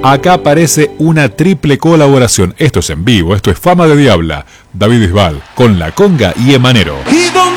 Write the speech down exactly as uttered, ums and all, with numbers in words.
Acá aparece una triple colaboración. Esto es en vivo, esto es Fama de Diabla. David Bisbal con La Conga y Emanero. ¿Y dónde